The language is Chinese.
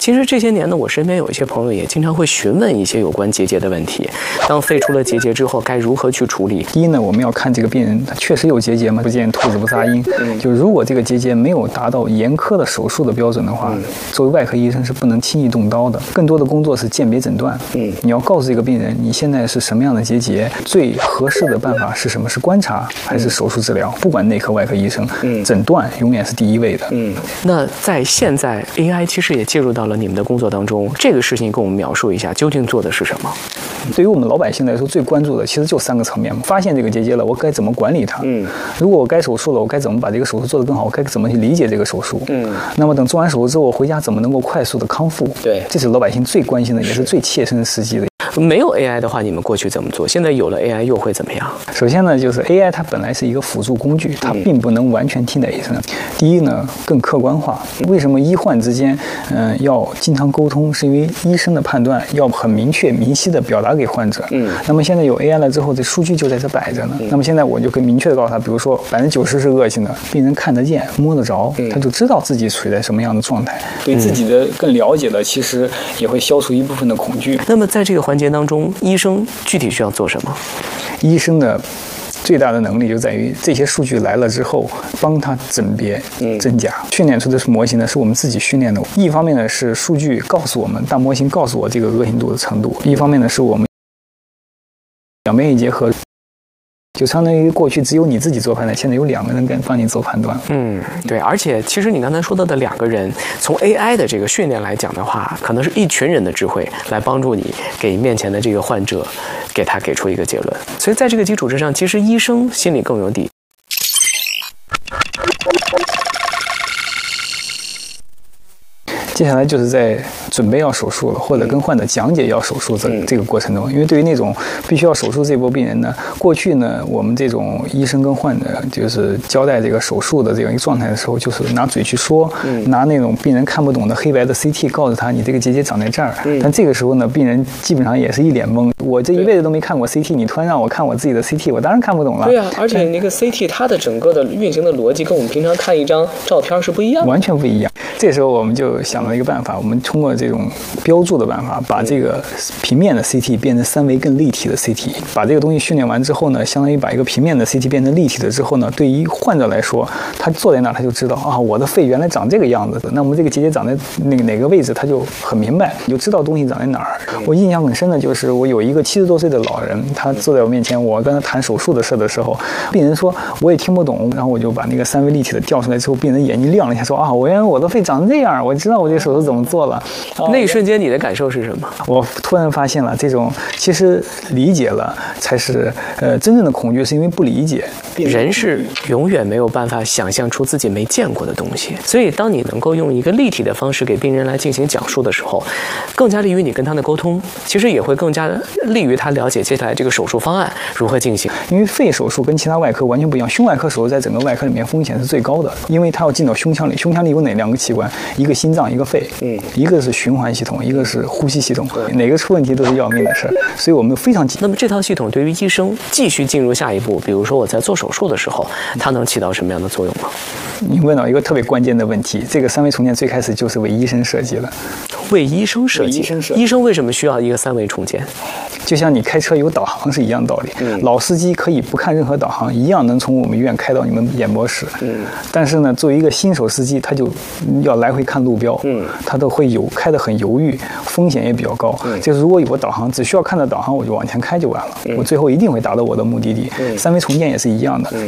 其实这些年呢，我身边有一些朋友也经常会询问一些有关结节的问题。当肺出了结节之后，该如何去处理？ 第一呢，我们要看这个病人他确实有结节吗？不见兔子不撒鹰。就如果这个结节没有达到严苛的手术的标准的话，作为外科医生是不能轻易动刀的。更多的工作是鉴别诊断。你要告诉这个病人你现在是什么样的结节，最合适的办法是什么？是观察还是手术治疗？不管内科外科医生，诊断永远是第一位的。 那在现在 AI 其实也介入到了你们的工作当中，这个事情跟我们描述一下，究竟做的是什么？ 对于我们老百姓来说，最关注的其实就3个层面嘛。发现这个结节了，我该怎么管理它？如果我该手术了，我该怎么把这个手术做得更好？我该怎么去理解这个手术？那么等做完手术之后，我回家怎么能够快速的康复？ 对， 这是老百姓最关心的，也是最切身实际的。 没有 AI 的话，你们过去怎么做？现在有了 AI 又会怎么样？ 首先呢，就是 AI 它本来是一个辅助工具，它并不能完全替代医生。第一呢，更客观化。为什么医患之间，要经常沟通？是因为医生的判断要很明确、明晰的表达给患者。那么现在有 AI 了之后，这数据就在这摆着呢。那么现在我就可以明确的告诉他，比如说90%是恶性的，病人看得见、摸得着，他就知道自己处在什么样的状态，对自己的更了解了，其实也会消除一部分的恐惧。 那么在这个环节当中，医生具体需要做什么？ 医生的最大的能力就在于这些数据来了之后，帮他甄别真假。训练出的模型呢，是我们自己训练的。一方面呢是数据告诉我们，大模型告诉我这个恶性度的程度；一方面呢是我们两边一结合。就相当于过去只有你自己做判断，现在有2个人跟帮你做判断。 对，而且其实你刚才说到的2个人，从 AI 的这个训练来讲的话，可能是一群人的智慧来帮助你给面前的这个患者，给出一个结论。所以在这个基础之上，其实医生心里更有底。 接下来就是在准备要手术了，或者跟患者讲解要手术这个过程中，因为对于那种必须要手术这波病人呢，过去呢，我们这种医生跟患者就是交代这个手术的这样一个状态的时候，就是拿嘴去说，拿那种病人看不懂的黑白的 CT 告诉他你这个结节长在这儿，但这个时候呢，病人基本上也是一脸懵，我这一辈子都没看过 CT， 你突然让我看我自己的 CT， 我当然看不懂了。 对啊，而且那个 CT 它的整个的运行的逻辑跟我们平常看一张照片是不一样的， 完全不一样。这时候我们就想了一个办法，我们通过这种标注的办法，把这个平面的 CT 变成3维更立体的 CT。把这个东西训练完之后呢，相当于把一个平面的 CT 变成立体的之后呢，对于患者来说，他坐在那儿他就知道啊，我的肺原来长这个样子的。那么这个结节长在那个哪个位置，他就很明白，你就知道东西长在哪儿。我印象很深的就是我有一个70多岁的老人，他坐在我面前，我跟他谈手术的事的时候，病人说我也听不懂，然后我就把那个3维立体的调出来之后，病人眼睛亮了一下，说啊，我原来我的肺长成这样，我知道我这手术怎么做了。 那一瞬间你的感受是什么？ 我突然发现了，这种其实理解了才是真正的恐惧，是因为不理解。 人是永远没有办法想象出自己没见过的东西，所以当你能够用一个立体的方式给病人来进行讲述的时候，更加利于你跟他的沟通，其实也会更加利于他了解接下来这个手术方案如何进行。 因为肺手术跟其他外科完全不一样，胸外科手术在整个外科里面风险是最高的，因为它要进到胸腔里。胸腔里有哪2个器官？一个心脏，一个肺。一个是循环系统，一个是呼吸系统，哪个出问题都是要命的事。所以我们非常那么这套系统对于医生继续进入下一步，比如说我在做手术的时候，它能起到什么样的作用吗？ 你问到一个特别关键的问题，这个3维重建最开始就是为医生设计的。 为医生设计？医生为什么需要一个3维重建？ 就像你开车有导航是一样道理。老司机可以不看任何导航，一样能从我们医院开到你们演播室。但是呢，作为一个新手司机，他就要来回看路标，他都会开得很犹豫，风险也比较高。就是如果有个导航，只需要看到导航，我就往前开就完了，我最后一定会达到我的目的地。3维重建也是一样的。